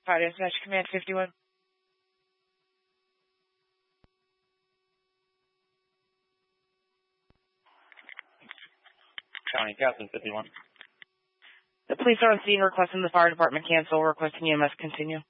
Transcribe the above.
Fire Dispatch Command 51. County Captain 51. The police are on scene requesting the fire department cancel, requesting EMS continue.